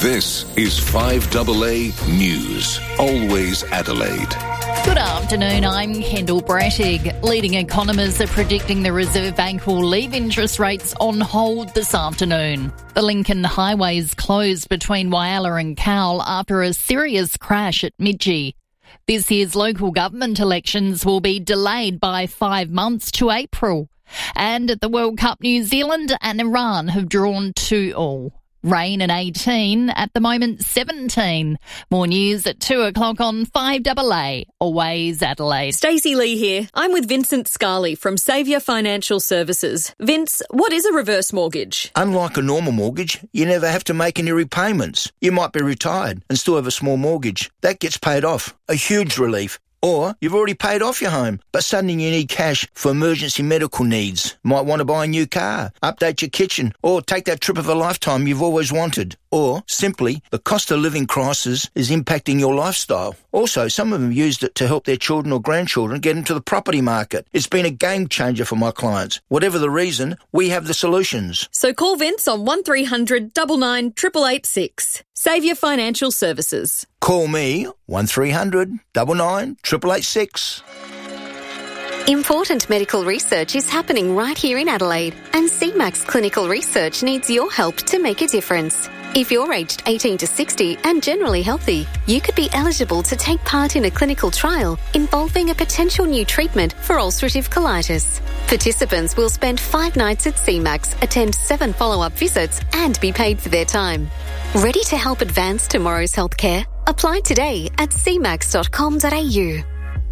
This is 5AA News. Always Adelaide. Good afternoon, I'm Kendall Brattig. Leading economists are predicting the Reserve Bank will leave interest rates on hold this afternoon. The Lincoln Highway is closed between Whyalla and Cowell after a serious crash at Midgee. This year's local government elections will be delayed by 5 months to April. And at the World Cup, New Zealand and Iran have drawn 2-2. Rain at 18, at the moment 17. More news at 2 o'clock on 5AA, Always Adelaide. Stacey Lee here. I'm with Vincent Scarley from Saviour Financial Services. Vince, what is a reverse mortgage? Unlike a normal mortgage, you never have to make any repayments. You might be retired and still have a small mortgage. That gets paid off. A huge relief. Or you've already paid off your home, but suddenly you need cash for emergency medical needs. Might want to buy a new car, update your kitchen, or take that trip of a lifetime you've always wanted. Or, simply, the cost of living crisis is impacting your lifestyle. Also, some of them used it to help their children or grandchildren get into the property market. It's been a game changer for my clients. Whatever the reason, we have the solutions. So call Vince on 1300 99 886. Saviour Financial Services. Call me 1300 99 886. Important medical research is happening right here in Adelaide, and CMAX Clinical Research needs your help to make a difference. If you're aged 18 to 60 and generally healthy, you could be eligible to take part in a clinical trial involving a potential new treatment for ulcerative colitis. Participants will spend 5 nights at CMAX, attend 7 follow-up visits and be paid for their time. Ready to help advance tomorrow's healthcare? Apply today at cmax.com.au.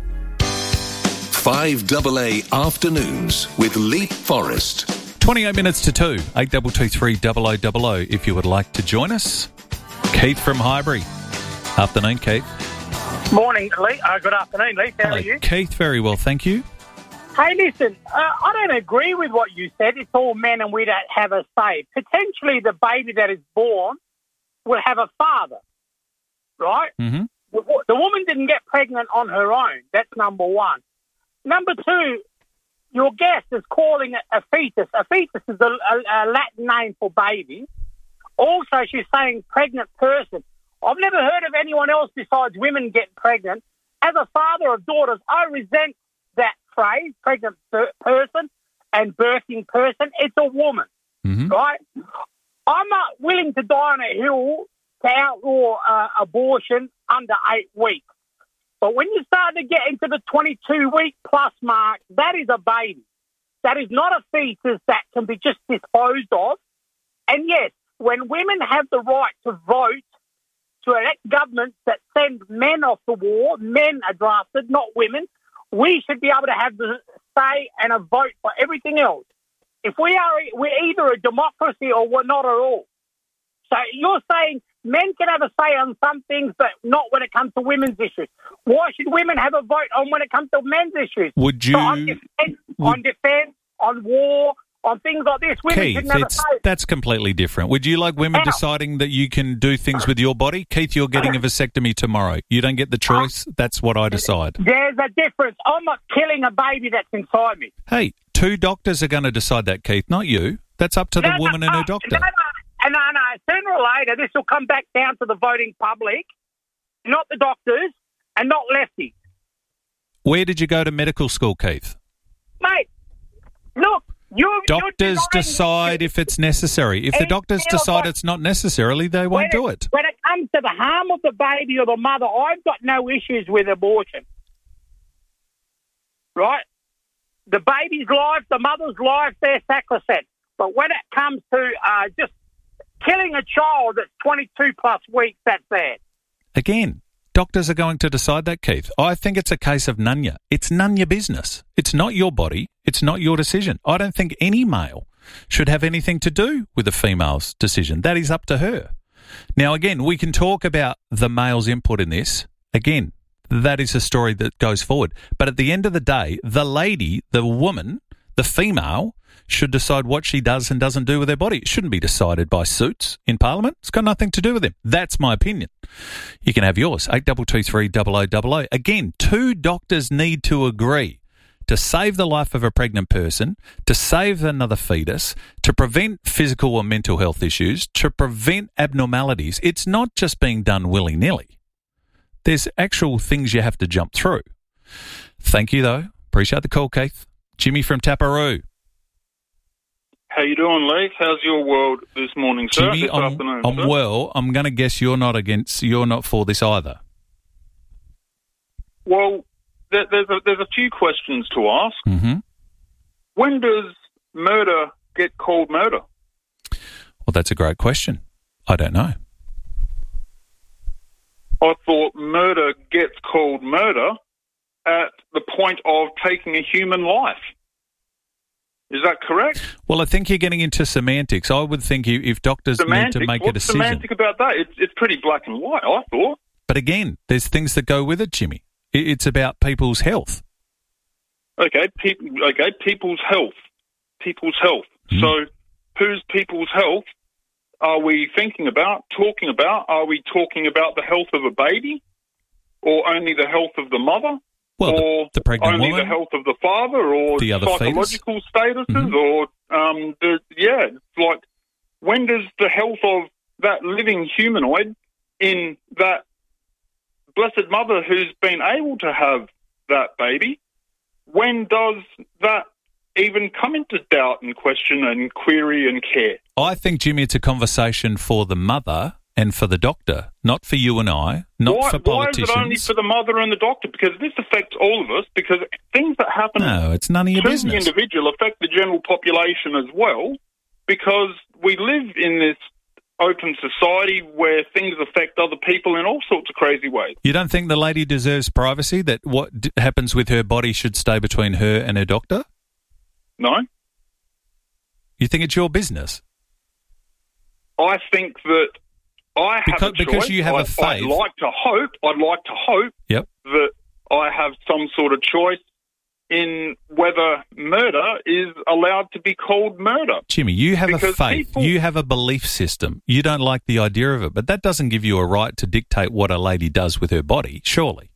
5AA Afternoons with Leap Forest. 28 minutes to 2, 8223 0000 if you would like to join us. Keith from Highbury. Afternoon, Keith. Morning, Lee. Good afternoon, Lee. How are you? Keith, very well, thank you. Hey, listen, I don't agree with what you said. It's all men and we don't have a say. Potentially the baby that is born will have a father, right? Mm-hmm. The woman didn't get pregnant on her own. That's number one. Number two, your guest is calling it a fetus. A fetus is a Latin name for baby. Also, she's saying pregnant person. I've never heard of anyone else besides women getting pregnant. As a father of daughters, I resent that phrase, pregnant person and birthing person. It's a woman, right? I'm not willing to die on a hill to outlaw abortion under 8 weeks. But when you start to get into the 22-week plus mark, that is a baby. That is not a fetus that can be just disposed of. And yes, when women have the right to vote, to elect governments that send men off the war, men are drafted, not women, we should be able to have the say and a vote for everything else. If we're either a democracy or we're not at all. So you're saying men can have a say on some things, but not when it comes to women's issues. Why should women have a vote on when it comes to men's issues? Would you... So on defence, on war, on things like this, women Keith, shouldn't have a say. that's completely different. Would you like women deciding that you can do things with your body? Keith, you're getting a vasectomy tomorrow. You don't get the choice. That's what I decide. There's a difference. I'm not killing a baby that's inside me. Hey, 2 doctors are going to decide that, Keith, not you. That's up to the woman and her doctor. No. Sooner or later, this will come back down to the voting public, not the doctors, and not lefties. Where did you go to medical school, Keith? Mate, look, doctors decide if it's necessary. If the doctors decide it's not necessarily, they won't do it. When it comes to the harm of the baby or the mother, I've got no issues with abortion. Right? The baby's life, the mother's life, they're sacrosanct. But when it comes to just killing a child that's 22 plus weeks, that's bad. Again, doctors are going to decide that, Keith. I think it's a case of none ya. It's none your business. It's not your body. It's not your decision. I don't think any male should have anything to do with a female's decision. That is up to her. Now, again, we can talk about the male's input in this. Again, that is a story that goes forward. But at the end of the day, the lady, the woman, the female, should decide what she does and doesn't do with her body. It shouldn't be decided by suits in Parliament. It's got nothing to do with them. That's my opinion. You can have yours, 8223 0000. Again, 2 doctors need to agree to save the life of a pregnant person, to save another fetus, to prevent physical or mental health issues, to prevent abnormalities. It's not just being done willy-nilly. There's actual things you have to jump through. Thank you, though. Appreciate the call, Keith. Jimmy from Taparoo. How you doing, Lee? How's your world this morning, sir? Jimmy, this afternoon, I'm sir? well. I'm going to guess you're not for this either. Well, there's a few questions to ask. Mm-hmm. When does murder get called murder? Well, that's a great question. I don't know. I thought murder gets called murder at the point of taking a human life. Is that correct? Well, I think you're getting into semantics. I would think if doctors need to make a decision. What's semantic about that? It's pretty black and white, I thought. But again, there's things that go with it, Jimmy. It's about people's health. Okay, people's health. People's health. Mm. So whose people's health are we thinking about, talking about? Are we talking about the health of a baby, or only the health of the mother? Well, or the pregnant only woman, the health of the father, or the other psychological statuses, Mm-hmm. or it's like, when does the health of that living humanoid in that blessed mother who's been able to have that baby, when does that even come into doubt and question and query and care? I think, Jimmy, it's a conversation for the mother and for the doctor, not for you and I, not for politicians. Why is it only for the mother and the doctor? Because this affects all of us, because things that happen it's none of your to business. the individual affect the general population as well, because we live in this open society where things affect other people in all sorts of crazy ways. You don't think the lady deserves privacy, that what happens with her body should stay between her and her doctor? No. You think it's your business? I think that I have a choice. Because you have a faith. I'd like to hope Yep. that I have some sort of choice in whether murder is allowed to be called murder. Jimmy, you have Because a faith. You have a belief system. You don't like the idea of it, but that doesn't give you a right to dictate what a lady does with her body, surely.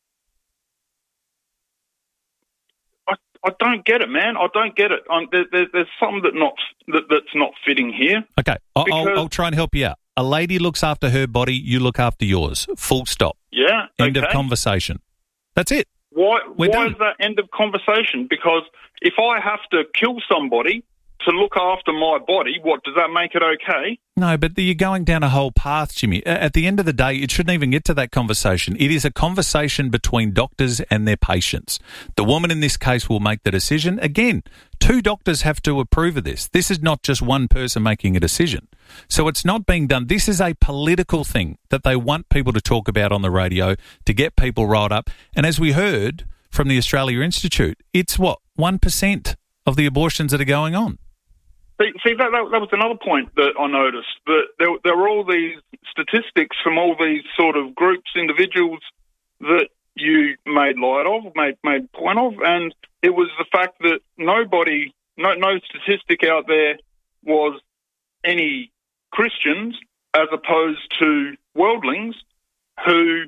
I don't get it, man. I don't get it. There's something that's not fitting here. Okay, I'll try and help you out. A lady looks after her body, you look after yours. Full stop. Yeah. End okay. of conversation. That's it. Why done. is that end of conversation? Because if I have to kill somebody to look after my body, what, does that make it okay? No, but you're going down a whole path, Jimmy. At the end of the day, it shouldn't even get to that conversation. It is a conversation between doctors and their patients. The woman in this case will make the decision. Again, 2 doctors have to approve of this. This is not just one person making a decision. So it's not being done. This is a political thing that they want people to talk about on the radio to get people riled up. And as we heard from the Australia Institute, it's 1% of the abortions that are going on. See, that was another point that I noticed, that there were all these statistics from all these sort of groups, individuals that you made light of, made point of, and it was the fact that no statistic out there was any Christians as opposed to worldlings who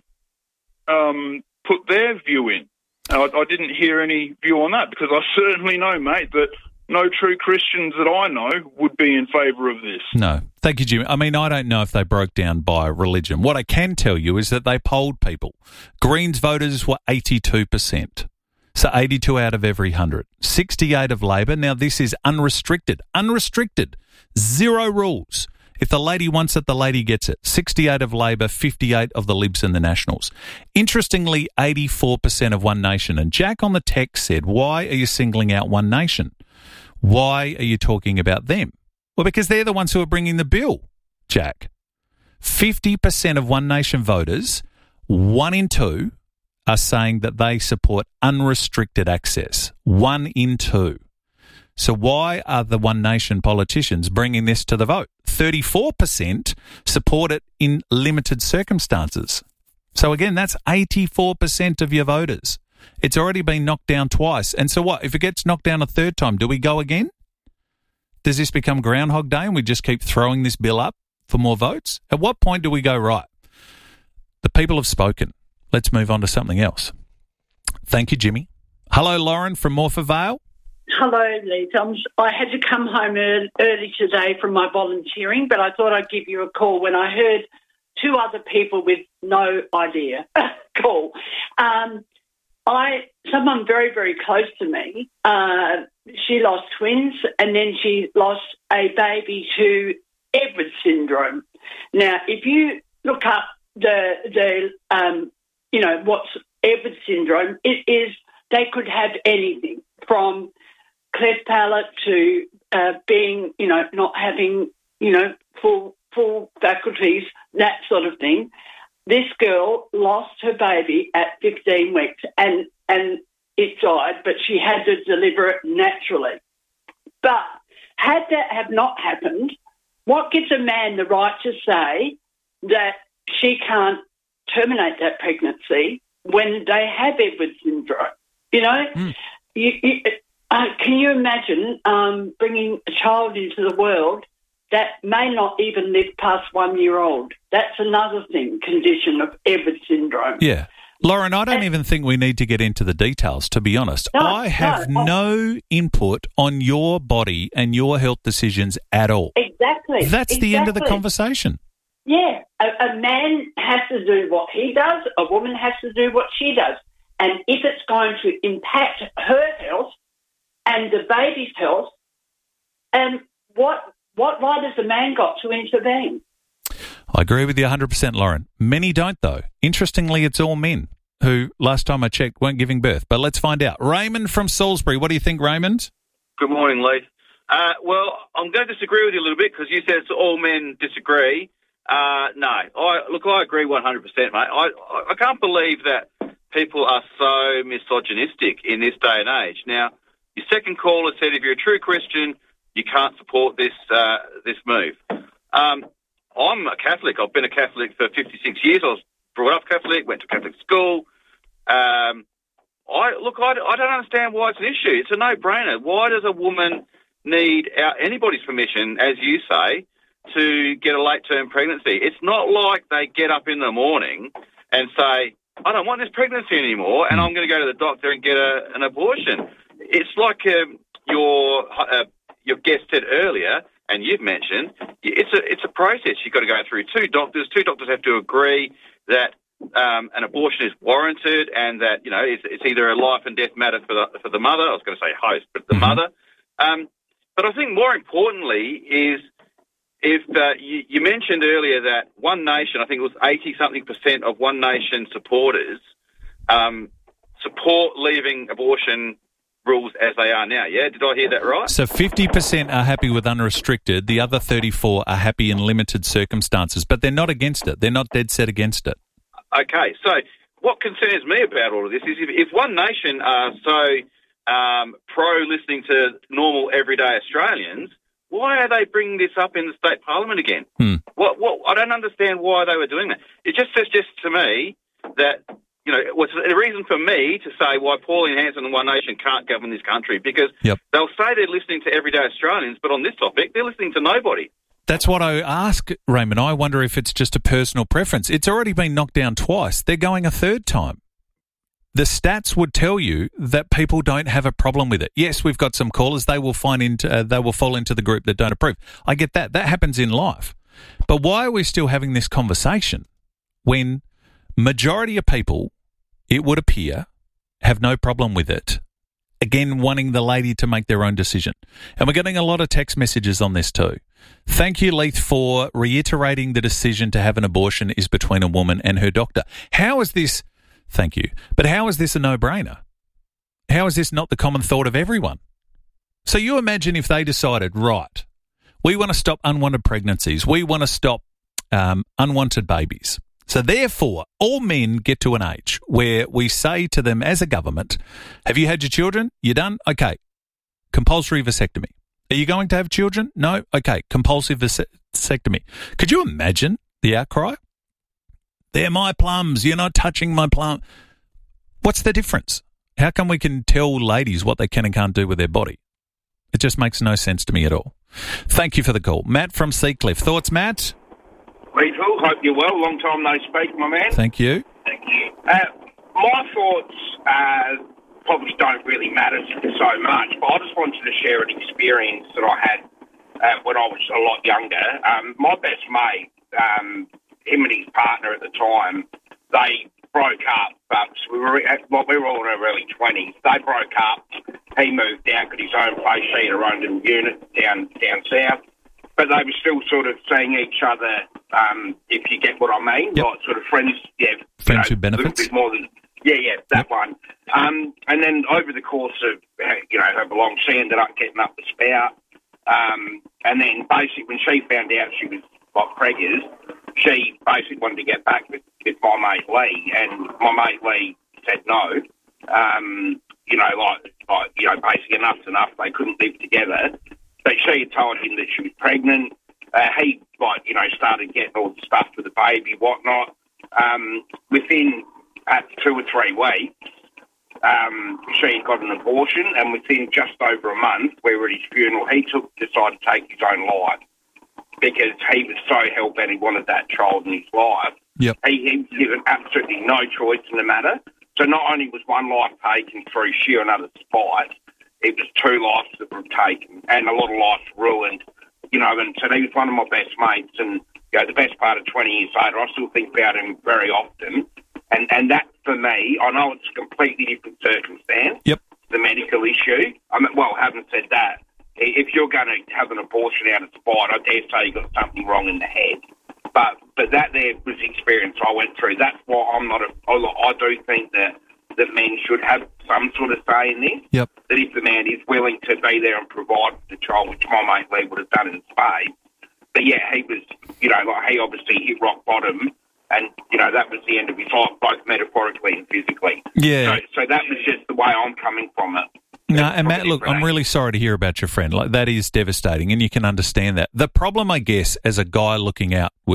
put their view in. I didn't hear any view on that, because I certainly know, mate, that no true Christians that I know would be in favour of this. No. Thank you, Jimmy. I mean, I don't know if they broke down by religion. What I can tell you is that they polled people. Greens voters were 82%. So 82 out of every 100. 68 of Labor. Now, this is unrestricted. Unrestricted. 0 rules. If the lady wants it, the lady gets it. 68 of Labor, 58 of the Libs and the Nationals. Interestingly, 84% of One Nation. And Jack on the text said, why are you singling out One Nation? Why are you talking about them? Well, because they're the ones who are bringing the bill, Jack. 50% of One Nation voters, 1 in 2, are saying that they support unrestricted access. 1 in 2. So why are the One Nation politicians bringing this to the vote? 34% support it in limited circumstances. So again, that's 84% of your voters. It's already been knocked down twice. And so what? If it gets knocked down a third time, do we go again? Does this become Groundhog Day and we just keep throwing this bill up for more votes? At what point do we go, right, the people have spoken. Let's move on to something else. Thank you, Jimmy. Hello, Lauren from Morpher Vale. Hello, Liz. I had to come home early today from my volunteering, but I thought I'd give you a call when I heard two other people with no idea call. Someone very, very close to me, she lost twins and then she lost a baby to Edwards syndrome. Now, if you look up what's Edwards syndrome, it is they could have anything from cleft palate to being, not having, full faculties, that sort of thing. This girl lost her baby at 15 weeks and it died, but she had to deliver it naturally. But had that have not happened, what gives a man the right to say that she can't terminate that pregnancy when they have Edwards syndrome? Can you imagine bringing a child into the world that may not even live past 1 year old? That's another condition of Edwards syndrome. Yeah. Lauren, I don't even think we need to get into the details, to be honest. I have no input on your body and your health decisions at all. Exactly. That's the end of the conversation. Yeah. A man has to do what he does. A woman has to do what she does. And if it's going to impact her health and the baby's health, what right has the man got to intervene? I agree with you 100%, Lauren. Many don't, though. Interestingly, it's all men who, last time I checked, weren't giving birth. But let's find out. Raymond from Salisbury. What do you think, Raymond? Good morning, Lee. Well, I'm going to disagree with you a little bit because you said all men disagree. No. I agree 100%, mate. I can't believe that people are so misogynistic in this day and age. Now, your second caller said if you're a true Christian, you can't support this move. I'm a Catholic. I've been a Catholic for 56 years. I was brought up Catholic, went to Catholic school. I don't understand why it's an issue. It's a no-brainer. Why does a woman need anybody's permission, as you say, to get a late-term pregnancy? It's not like they get up in the morning and say, I don't want this pregnancy anymore, and I'm going to go to the doctor and get an abortion. It's like your guest said earlier, and you've mentioned, it's a process. You've got to go through two doctors. Two doctors have to agree that an abortion is warranted, and that it's either a life and death matter for the mother. I was going to say host, but the mother. But I think more importantly is if you mentioned earlier that One Nation, I think it was 80-something% of One Nation supporters support leaving abortion rules as they are now, yeah? Did I hear that right? So 50% are happy with unrestricted, the other 34 are happy in limited circumstances, but they're not against it. They're not dead set against it. Okay, so what concerns me about all of this is if One Nation are so pro-listening to normal, everyday Australians, why are they bringing this up in the state parliament again? What? I don't understand why they were doing that. It just suggests to me that was a reason for me to say why Pauline Hanson and One Nation can't govern this country, because they'll say they're listening to everyday Australians, but on this topic, they're listening to nobody. That's what I ask, Raymond. I wonder if it's just a personal preference. It's already been knocked down twice. They're going a third time. The stats would tell you that people don't have a problem with it. Yes, we've got some callers. They will fall into the group that don't approve. I get that. That happens in life. But why are we still having this conversation when majority of people, it would appear, have no problem with it? Again, wanting the lady to make their own decision. And we're getting a lot of text messages on this too. Thank you, Leith, for reiterating the decision to have an abortion is between a woman and her doctor. How is this... Thank you. But how is this a no-brainer? How is this not the common thought of everyone? So you imagine if they decided, right, we want to stop unwanted pregnancies. We want to stop unwanted babies. So therefore, all men get to an age where we say to them as a government, have you had your children? You done? Okay. Compulsory vasectomy. Are you going to have children? No? Okay. Compulsive vasectomy. Could you imagine the outcry? They're my plums. You're not touching my plum. What's the difference? How come we can tell ladies what they can and can't do with their body? It just makes no sense to me at all. Thank you for the call. Matt from Seacliff. Thoughts, Matt? Lethal, hope you're well. Long time no speak, my man. Thank you. My thoughts are probably don't really matter so much, but I just wanted to share an experience that I had when I was a lot younger. My best mate, him and his partner at the time, they broke up. We were all in our early 20s. They broke up. He moved out, got his own place. She had her own little unit down south. But they were still sort of seeing each other, if you get what I mean, like sort of friends. Yeah, friends with benefits. A little bit more than that one. And then over the course of her belongings, she ended up getting up the spout. And then basically when she found out she was like preggers, she basically wanted to get back with my mate Lee, and my mate Lee said no. Basically enough's enough. They couldn't live together. So she had told him that she was pregnant. He started getting all the stuff for the baby, whatnot. Within 2 or 3 weeks, she got an abortion, and within just over a month, we were at his funeral, he decided to take his own life because he was so hell-bent he wanted that child in his life. Yep. He was given absolutely no choice in the matter. So not only was one life taken through sheer and utter spite, it was 2 lives that were taken, and a lot of lives ruined. And so he was one of my best mates, and the best part of 20 years later, I still think about him very often. And that, for me, I know it's a completely different circumstance, the medical issue. Having said that, if you're going to have an abortion out of spite, I dare say you've got something wrong in the head. But that there was the experience I went through. That's why I do think that men should have some sort of say in this. Yep. That if the man is willing to be there and provide for the child, which my mate Lee would have done in spades. But yeah, he was, he obviously hit rock bottom, and, that was the end of his life, both metaphorically and physically. Yeah. So that was just the way I'm coming from it. No, and Matt, look, I'm really sorry to hear about your friend. Like, that is devastating, and you can understand that. The problem, I guess, as a guy looking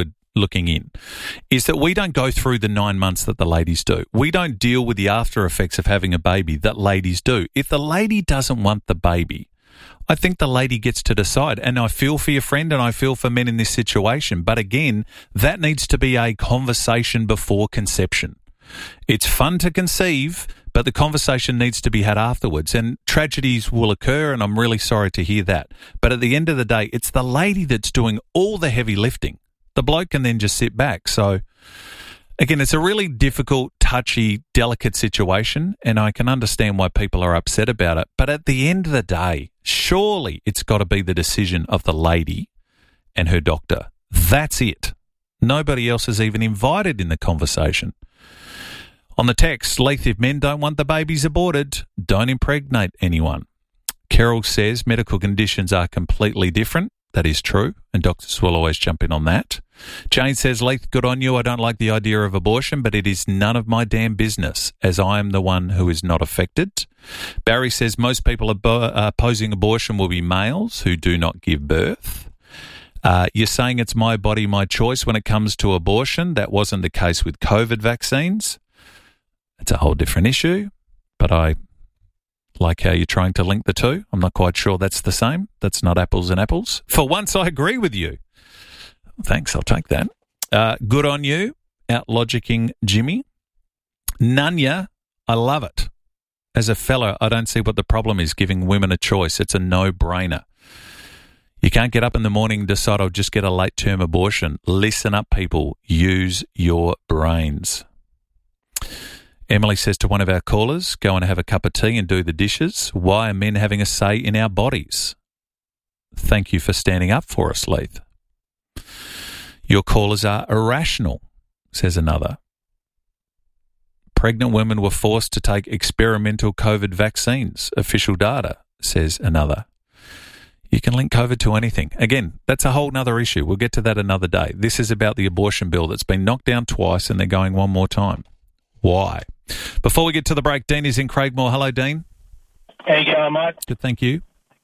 in, is that we don't go through the 9 months that the ladies do. We don't deal with the after effects of having a baby that ladies do. If the lady doesn't want the baby, I think the lady gets to decide. And I feel for your friend, and I feel for men in this situation. But again, that needs to be a conversation before conception. It's fun to conceive, but the conversation needs to be had afterwards. And tragedies will occur, and I'm really sorry to hear that. But at the end of the day, it's the lady that's doing all the heavy lifting. The bloke can then just sit back. So, again, it's a really difficult, touchy, delicate situation, and I can understand why people are upset about it. But at the end of the day, surely it's got to be the decision of the lady and her doctor. That's it. Nobody else is even invited in the conversation. On the text, Leith, if men don't want the babies aborted, don't impregnate anyone. Carol says medical conditions are completely different. That is true, and doctors will always jump in on that. Jane says, Leith, good on you. I don't like the idea of abortion, but it is none of my damn business, as I am the one who is not affected. Barry says, most people opposing abortion will be males who do not give birth. You're saying it's my body, my choice when it comes to abortion. That wasn't the case with COVID vaccines. It's a whole different issue, but I like how you're trying to link the two. I'm not quite sure that's the same. That's not apples and apples. For once, I agree with you. Thanks, I'll take that. Good on you, out-logicking Jimmy. Nunya, I love it. As a fella, I don't see what the problem is giving women a choice. It's a no-brainer. You can't get up in the morning and decide I'll just get a late-term abortion. Listen up, people. Use your brains. Emily says to one of our callers, go and have a cup of tea and do the dishes. Why are men having a say in our bodies? Thank you for standing up for us, Leith. Your callers are irrational, says another. Pregnant women were forced to take experimental COVID vaccines, official data, says another. You can link COVID to anything. Again, that's a whole other issue. We'll get to that another day. This is about the abortion bill that's been knocked down twice and they're going one more time. Why? Before we get to the break, Dean is in Craigmore. Hello, Dean. How you going, mate? Good, thank you.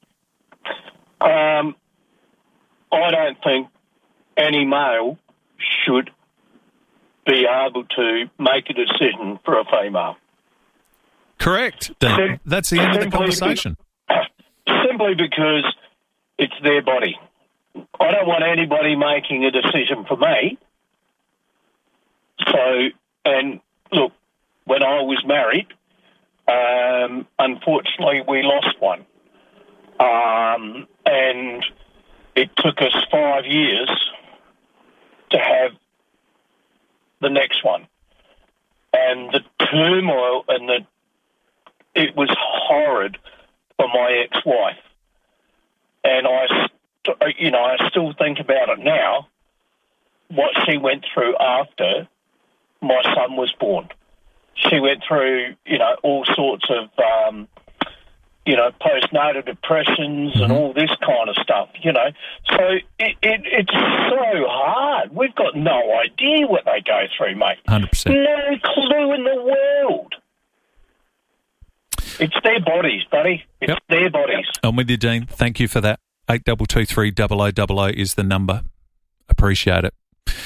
I don't think any male should be able to make a decision for a female. Correct, Dean. That's the end of the conversation. Simply because it's their body. I don't want anybody making a decision for me. So, and look, when I was married, Unfortunately, we lost one. And it took us 5 years to have the next one. And the turmoil and it was horrid for my ex-wife. And I still think about it now, what she went through after my son was born. She went through, all sorts of, postnatal depressions and all this kind of stuff, So it's so hard. We've got no idea what they go through, mate. 100%. No clue in the world. It's their bodies, buddy. It's their bodies. I'm with you, Dean. Thank you for that. 8223 0000 is the number. Appreciate it.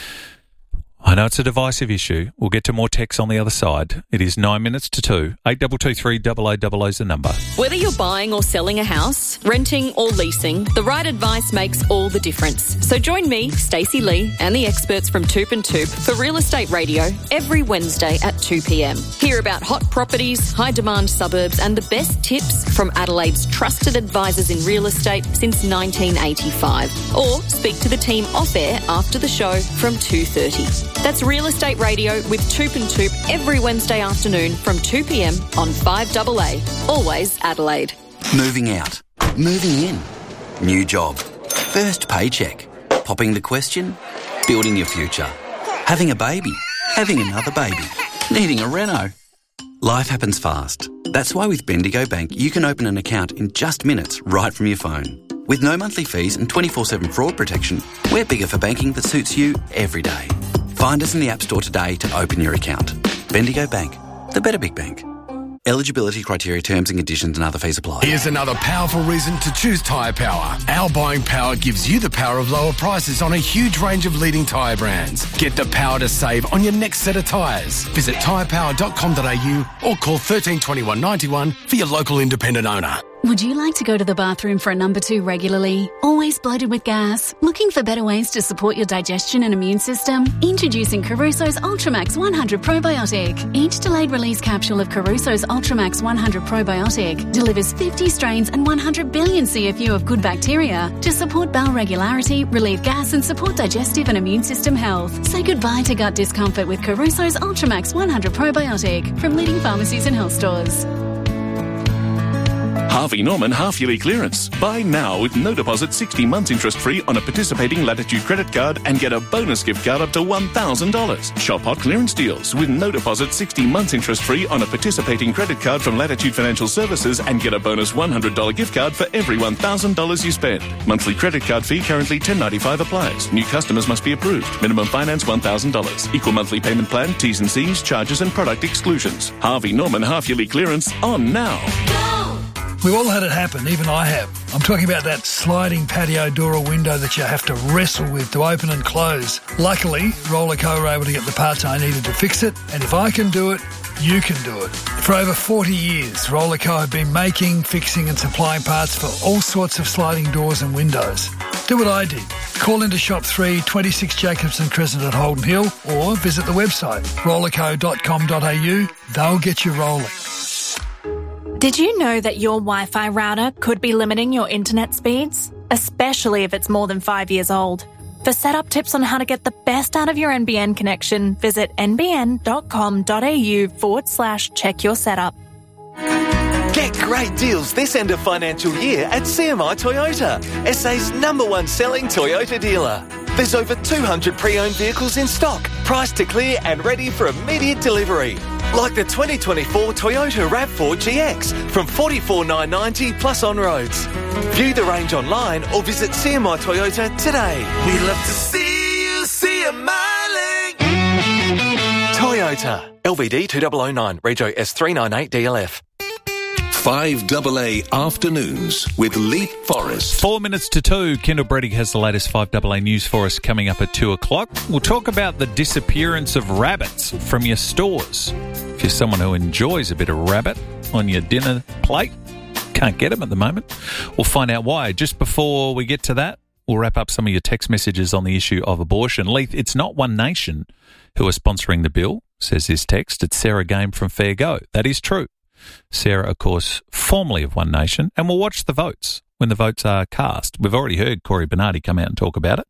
I know it's a divisive issue. We'll get to more texts on the other side. It is 9 minutes to 2. 8223 0000 is the number. Whether you're buying or selling a house, renting or leasing, the right advice makes all the difference. So join me, Stacey Lee, and the experts from Toop and Toop for Real Estate Radio every Wednesday at 2 p.m. Hear about hot properties, high-demand suburbs, and the best tips from Adelaide's trusted advisors in real estate since 1985. Or speak to the team off-air after the show from 2:30. That's Real Estate Radio with Toop and Toop every Wednesday afternoon from 2 p.m. on 5AA. Always Adelaide. Moving out. Moving in. New job. First paycheck. Popping the question. Building your future. Having a baby. Having another baby. Needing a reno. Life happens fast. That's why with Bendigo Bank you can open an account in just minutes right from your phone. With no monthly fees and 24/7 fraud protection, we're bigger for banking that suits you every day. Find us in the App Store today to open your account. Bendigo Bank, the better big bank. Eligibility criteria, terms and conditions and other fees apply. Here's another powerful reason to choose Tyre Power. Our buying power gives you the power of lower prices on a huge range of leading tyre brands. Get the power to save on your next set of tyres. Visit tyrepower.com.au or call 13 21 91 for your local independent owner. Would you like to go to the bathroom for a number 2 regularly? Always bloated with gas? Looking for better ways to support your digestion and immune system? Introducing Caruso's Ultramax 100 Probiotic. Each delayed release capsule of Caruso's Ultramax 100 Probiotic delivers 50 strains and 100 billion CFU of good bacteria to support bowel regularity, relieve gas and support digestive and immune system health. Say goodbye to gut discomfort with Caruso's Ultramax 100 Probiotic from leading pharmacies and health stores. Harvey Norman half-yearly clearance. Buy now with no deposit, 60 months interest-free on a participating Latitude credit card and get a bonus gift card up to $1,000. Shop hot clearance deals with no deposit, 60 months interest-free on a participating credit card from Latitude Financial Services and get a bonus $100 gift card for every $1,000 you spend. Monthly credit card fee currently $10.95 applies. New customers must be approved. Minimum finance $1,000. Equal monthly payment plan, T's and C's, charges and product exclusions. Harvey Norman half-yearly clearance on now. We've all had it happen, even I have. I'm talking about that sliding patio door or window that you have to wrestle with to open and close. Luckily, Rollerco were able to get the parts I needed to fix it, and if I can do it, you can do it. For over 40 years, Rollerco have been making, fixing and supplying parts for all sorts of sliding doors and windows. Do what I did. Call into Shop 3, 26 Jacobson Crescent at Holden Hill, or visit the website, rollerco.com.au. They'll get you rolling. Did you know that your Wi-Fi router could be limiting your internet speeds? Especially if it's more than 5 years old. For setup tips on how to get the best out of your NBN connection, visit nbn.com.au/check your setup. Get great deals this end of financial year at CMI Toyota, SA's #1 selling Toyota dealer. There's over 200 pre-owned vehicles in stock, priced to clear and ready for immediate delivery. Like the 2024 Toyota RAV4 GX from $44,990 plus on roads. View the range online or visit CMI Toyota today. We love to see you smiling. Toyota. LVD 2009. Rego S398 DLF. 5AA Afternoons with Leap Forrest. 4 minutes to 2. Kendall Bredig has the latest 5AA news for us coming up at 2 o'clock. We'll talk about the disappearance of rabbits from your stores. If you're someone who enjoys a bit of rabbit on your dinner plate, can't get them at the moment. We'll find out why. Just before we get to that, we'll wrap up some of your text messages on the issue of abortion. Leith, it's not One Nation who are sponsoring the bill, says this text. It's Sarah Game from Fair Go. That is true. Sarah, of course, formerly of One Nation, and we'll watch the votes when the votes are cast. We've already heard Corey Bernardi come out and talk about it.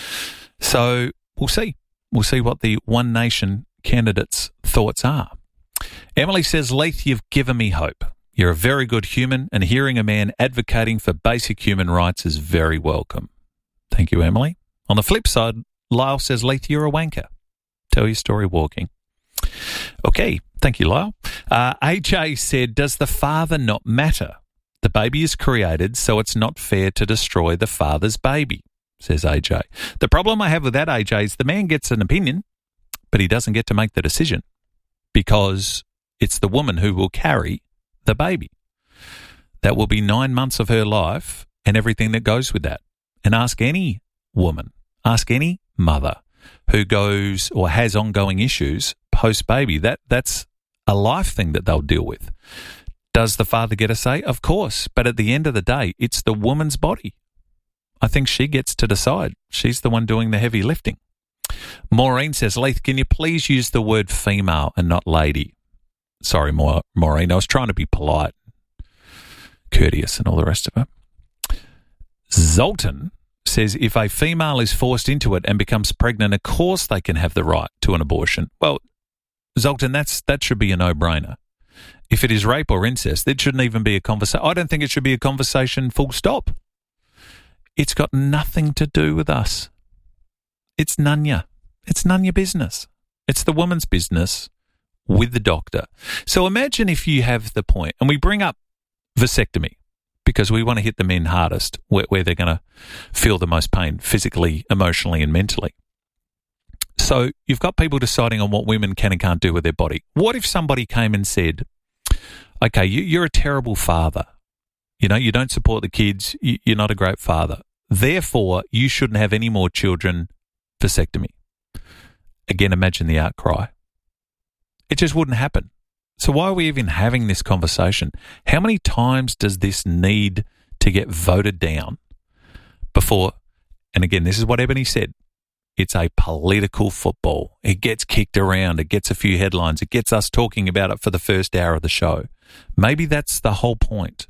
So we'll see. We'll see what the One Nation candidates' thoughts are. Emily says, Leith, you've given me hope. You're a very good human, and hearing a man advocating for basic human rights is very welcome. Thank you, Emily. On the flip side, Lyle says, Leith, you're a wanker. Tell your story walking. Okay, thank you, Lyle. AJ said, does the father not matter? The baby is created, so it's not fair to destroy the father's baby, says AJ. The problem I have with that, AJ, is the man gets an opinion, but he doesn't get to make the decision because it's the woman who will carry the baby. That will be 9 months of her life and everything that goes with that. And ask any woman, ask any mother who goes or has ongoing issues post-baby. That's a life thing that they'll deal with. Does the father get a say? Of course. But at the end of the day, it's the woman's body. I think she gets to decide. She's the one doing the heavy lifting. Maureen says, Leith, can you please use the word female and not lady? Sorry, Maureen. I was trying to be polite, courteous and all the rest of it. Zoltan says, if a female is forced into it and becomes pregnant, of course they can have the right to an abortion. Well, Zoltan, that should be a no-brainer. If it is rape or incest, it shouldn't even be a conversation. I don't think it should be a conversation full stop. It's got nothing to do with us. It's none your business. It's the woman's business with the doctor. So imagine if you have the point, and we bring up vasectomy because we want to hit the men hardest, where they're going to feel the most pain physically, emotionally, and mentally. So you've got people deciding on what women can and can't do with their body. What if somebody came and said, okay, you're a terrible father. You know, you don't support the kids. You're not a great father. Therefore, you shouldn't have any more children. Vasectomy. Again, imagine the outcry. It just wouldn't happen. So why are we even having this conversation? How many times does this need to get voted down before? And again, this is what Ebony said. It's a political football. It gets kicked around. It gets a few headlines. It gets us talking about it for the first hour of the show. Maybe that's the whole point.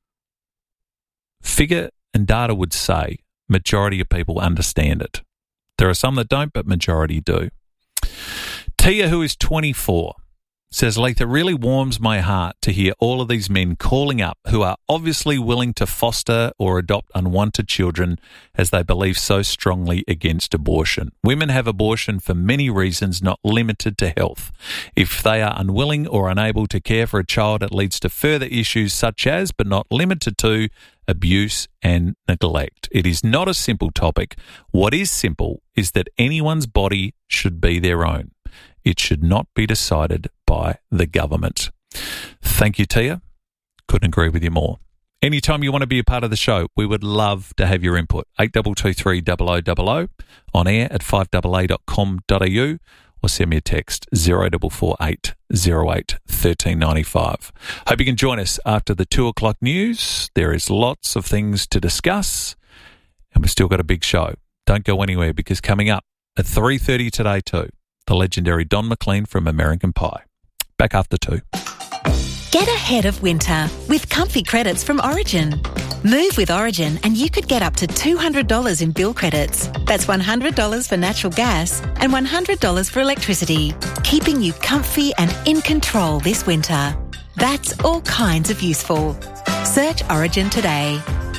Figure and data would say majority of people understand it. There are some that don't, but majority do. Tia, who is 24, says, Leith, it really warms my heart to hear all of these men calling up who are obviously willing to foster or adopt unwanted children as they believe so strongly against abortion. Women have abortion for many reasons, not limited to health. If they are unwilling or unable to care for a child, it leads to further issues such as, but not limited to, abuse and neglect. It is not a simple topic. What is simple is that anyone's body should be their own. It should not be decided by the government. Thank you, Tia. Couldn't agree with you more. Anytime you want to be a part of the show, we would love to have your input. 8223 0000 on air at 5AA.com.au or send me a text 0448 08 1395. Hope you can join us after the 2 o'clock news. There is lots of things to discuss and we've still got a big show. Don't go anywhere because coming up at 3:30 today too, the legendary Don McLean from American Pie. Back after 2. Get ahead of winter with comfy credits from Origin. Move with Origin and you could get up to $200 in bill credits. That's $100 for natural gas and $100 for electricity, keeping you comfy and in control this winter. That's all kinds of useful. Search Origin today.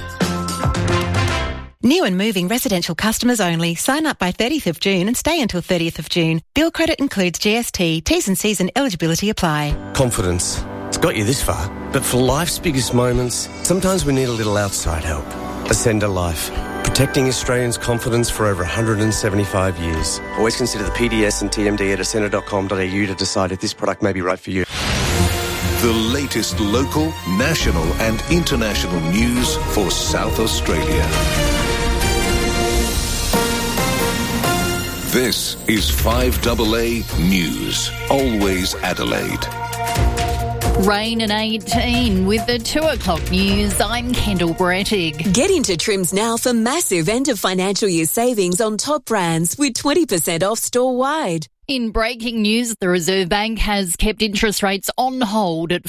New and moving residential customers only. Sign up by 30th of June and stay until 30th of June. Bill credit includes GST. T's and C's and eligibility apply. Confidence. It's got you this far. But for life's biggest moments, sometimes we need a little outside help. Ascender Life. Protecting Australians' confidence for over 175 years. Always consider the PDS and TMD at ascender.com.au to decide if this product may be right for you. The latest local, national and international news for South Australia. This is 5AA News, always Adelaide. Rain and 18 with the 2 o'clock news. I'm Kendall Brettig. Get into Trims now for massive end of financial year savings on top brands with 20% off store-wide. In breaking news, the Reserve Bank has kept interest rates on hold at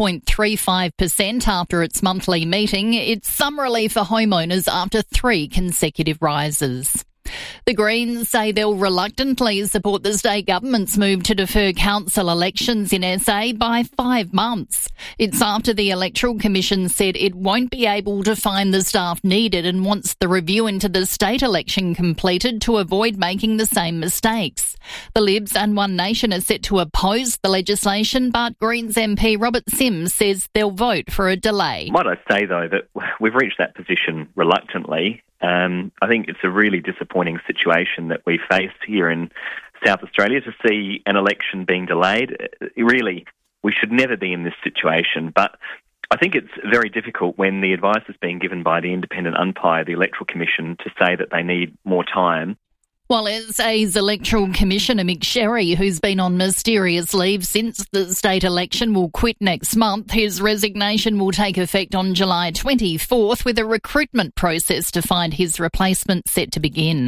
4.35% after its monthly meeting. It's some relief for homeowners after 3 consecutive rises. The Greens say they'll reluctantly support the state government's move to defer council elections in SA by 5 months. It's after the Electoral Commission said it won't be able to find the staff needed and wants the review into the state election completed to avoid making the same mistakes. The Libs and One Nation are set to oppose the legislation, but Greens MP Robert Sims says they'll vote for a delay. Might I say, though, that we've reached that position reluctantly. I think it's a really disappointing situation that we face here in South Australia to see an election being delayed. Really, we should never be in this situation, but I think it's very difficult when the advice is being given by the independent umpire, the Electoral Commission, to say that they need more time. While SA's Electoral Commissioner Mick Sherry, who's been on mysterious leave since the state election, will quit next month, his resignation will take effect on July 24th with a recruitment process to find his replacement set to begin.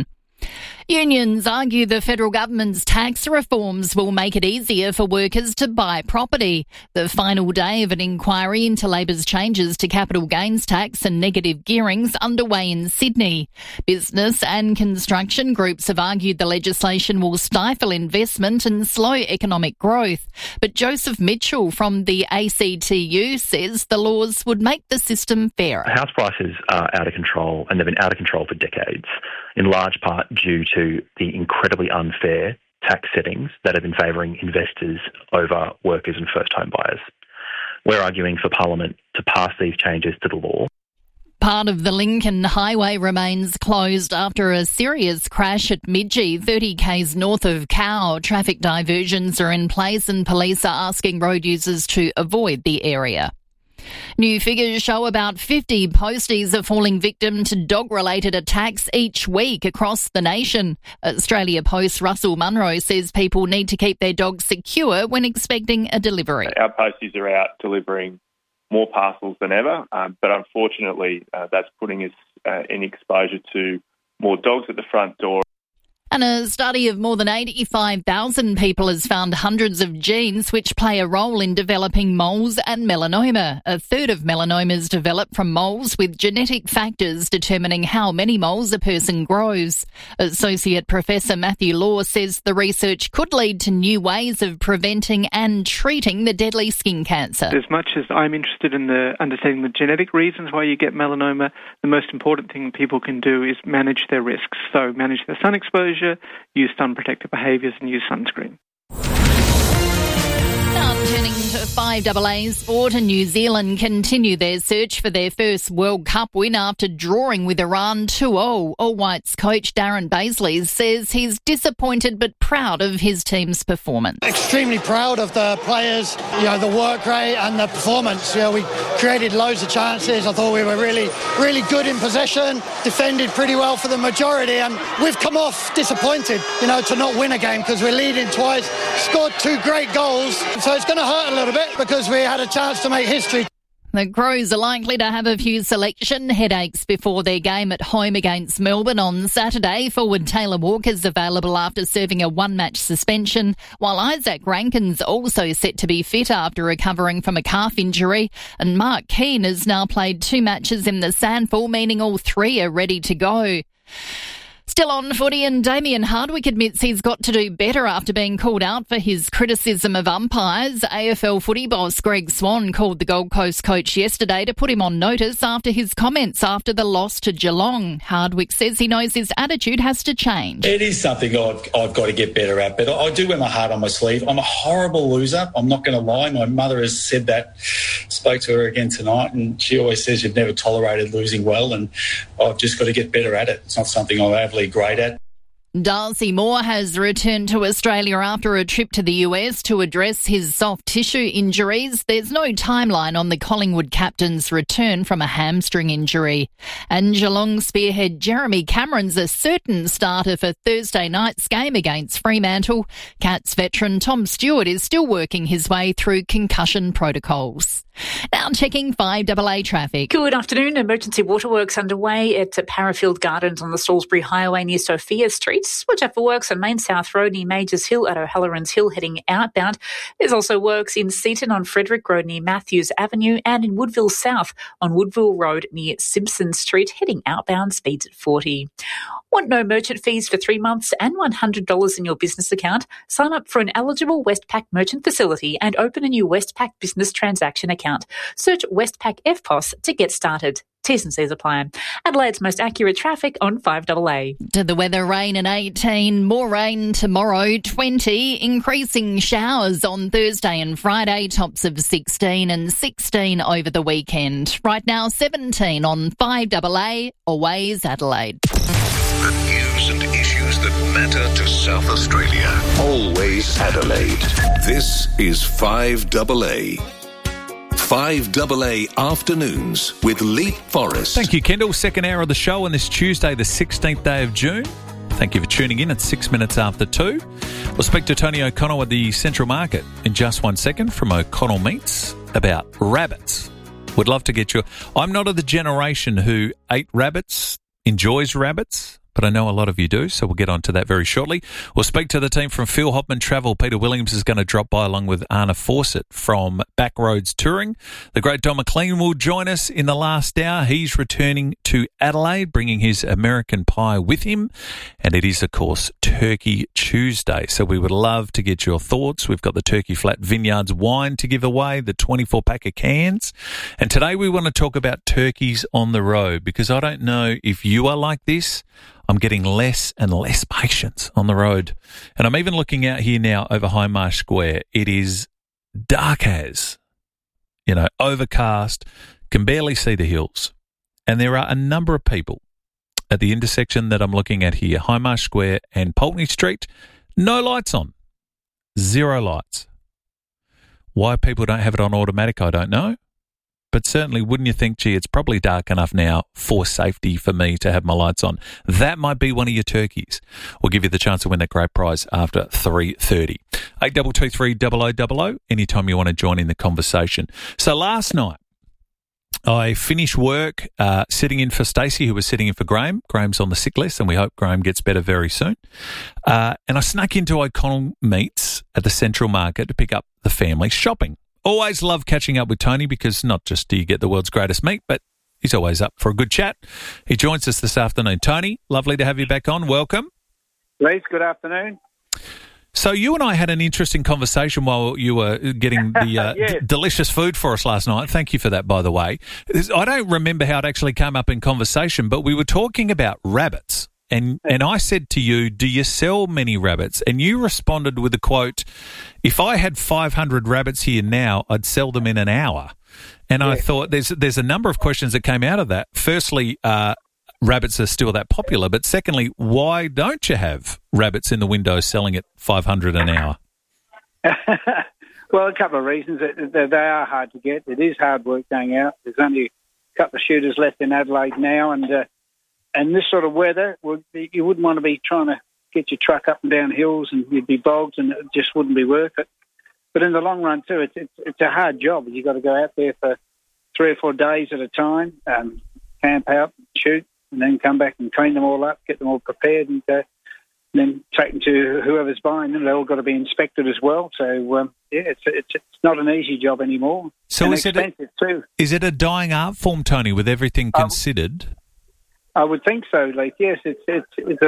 Unions argue the federal government's tax reforms will make it easier for workers to buy property. The final day of an inquiry into Labor's changes to capital gains tax and negative gearing's underway in Sydney. Business and construction groups have argued the legislation will stifle investment and slow economic growth. But Joseph Mitchell from the ACTU says the laws would make the system fairer. House prices are out of control, and they've been out of control for decades, in large part due to the incredibly unfair tax settings that have been favouring investors over workers and first-home buyers. We're arguing for Parliament to pass these changes to the law. Part of the Lincoln Highway remains closed after a serious crash at Midgee, 30 k's north of Cow. Traffic diversions are in place and police are asking road users to avoid the area. New figures show about 50 posties are falling victim to dog-related attacks each week across the nation. Australia Post's Russell Munro says people need to keep their dogs secure when expecting a delivery. Our posties are out delivering more parcels than ever, but unfortunately that's putting us in exposure to more dogs at the front door. And a study of more than 85,000 people has found hundreds of genes which play a role in developing moles and melanoma. A third of melanomas develop from moles, with genetic factors determining how many moles a person grows. Associate Professor Matthew Law says the research could lead to new ways of preventing and treating the deadly skin cancer. As much as I'm interested in understanding the genetic reasons why you get melanoma, the most important thing people can do is manage their risks. So manage their sun exposure, use sun-protective behaviours and use sunscreen. Now turning to 5AA sport, and New Zealand continue their search for their first World Cup win after drawing with Iran 2-0. All Whites coach Darren Baisley says he's disappointed but proud of his team's performance. Extremely proud of the players, the work rate and the performance. We created loads of chances. I thought we were really, really good in possession, defended pretty well for the majority, and we've come off disappointed, to not win a game because we're leading twice, scored 2 great goals. So it's going to hurt a little bit because we had a chance to make history. The Crows are likely to have a few selection headaches before their game at home against Melbourne on Saturday. Forward Taylor Walker's available after serving a 1-match suspension, while Isaac Rankin's also set to be fit after recovering from a calf injury. And Mark Keane has now played 2 matches in the SANFL, meaning all 3 are ready to go. Still on footy, and Damien Hardwick admits he's got to do better after being called out for his criticism of umpires. AFL footy boss Greg Swan called the Gold Coast coach yesterday to put him on notice after his comments after the loss to Geelong. Hardwick says he knows his attitude has to change. It is something I've got to get better at, but I do wear my heart on my sleeve. I'm a horrible loser. I'm not going to lie. My mother has said that. Spoke to her again tonight, and she always says you've never tolerated losing well, and I've just got to get better at it. It's not something I'm overly great at. Darcy Moore has returned to Australia after a trip to the US to address his soft tissue injuries. There's no timeline on the Collingwood captain's return from a hamstring injury. And Geelong spearhead Jeremy Cameron's a certain starter for Thursday night's game against Fremantle. Cats veteran Tom Stewart is still working his way through concussion protocols. Now checking 5AA traffic. Good afternoon. Emergency waterworks underway at Parafield Gardens on the Salisbury Highway near Sophia Street. streets. Watch out for works on Main South Road near Majors Hill at O'Halloran's Hill heading outbound. There's also works in Seaton on Frederick Road near Matthews Avenue and in Woodville South on Woodville Road near Simpson Street heading outbound, speeds at 40. Want no merchant fees for 3 months and $100 in your business account? Sign up for an eligible Westpac merchant facility and open a new Westpac business transaction account. Search Westpac FPOS to get started. T's and C's apply. Adelaide's most accurate traffic on 5AA. To the weather, rain at 18, more rain tomorrow, 20, increasing showers on Thursday and Friday, tops of 16 and 16 over the weekend. Right now, 17 on 5AA, Always Adelaide. The news and issues that matter to South Australia. Always Adelaide. This is 5AA. 5AA Afternoons with Leap Forest. Thank you, Kendall. Second hour of the show on this Tuesday, the 16th day of June. Thank you for tuning in. It's 6 minutes after 2. We'll speak to Tony O'Connell at the Central Market in just 1 second from O'Connell Meats about rabbits. Would love to get you. I'm not of the generation who ate rabbits, enjoys rabbits, but I know a lot of you do, so we'll get on to that very shortly. We'll speak to the team from Phil Hopman Travel. Peter Williams is going to drop by along with Anna Fawcett from Backroads Touring. The great Don McLean will join us in the last hour. He's returning to Adelaide, bringing his American pie with him. And it is, of course, Turkey Tuesday. So we would love to get your thoughts. We've got the Turkey Flat Vineyards wine to give away, the 24-pack of cans. And today we want to talk about turkeys on the road, because I don't know if you are like this. I'm getting less and less patience on the road. And I'm even looking out here now over Highmarsh Square. It is dark as, overcast, can barely see the hills. And there are a number of people at the intersection that I'm looking at here, Highmarsh Square and Pulteney Street, no lights on, 0 lights. Why people don't have it on automatic, I don't know. But certainly, wouldn't you think, gee, it's probably dark enough now for safety for me to have my lights on? That might be one of your turkeys. We'll give you the chance to win that great prize after 3:30. 8223 0000, anytime you want to join in the conversation. So last night, I finished work sitting in for Stacey, who was sitting in for Graham. Graham's on the sick list, and we hope Graham gets better very soon. And I snuck into O'Connell Meats at the Central Market to pick up the family shopping. Always love catching up with Tony, because not just do you get the world's greatest meat, but he's always up for a good chat. He joins us this afternoon. Tony, lovely to have you back on. Welcome. Leith, good afternoon. So you and I had an interesting conversation while you were getting the delicious food for us last night. Thank you for that, by the way. I don't remember how it actually came up in conversation, but we were talking about rabbits. And I said to you, do you sell many rabbits? And you responded with the quote, if I had 500 rabbits here now, I'd sell them in an hour. And I thought there's a number of questions that came out of that. Firstly, rabbits are still that popular. But secondly, why don't you have rabbits in the window selling at 500 an hour? Well, a couple of reasons. They are hard to get. It is hard work going out. There's only a couple of shooters left in Adelaide now, and this sort of weather, you wouldn't want to be trying to get your truck up and down hills, and you'd be bogged, and it just wouldn't be worth it. But in the long run, too, it's a hard job. You've got to go out there for 3 or 4 days at a time, camp out, shoot, and then come back and clean them all up, get them all prepared, and then take them to whoever's buying them. They've all got to be inspected as well. So, it's not an easy job anymore. So is expensive too. Is it a dying art form, Tony, with everything considered? I would think so, Leith. Yes, it's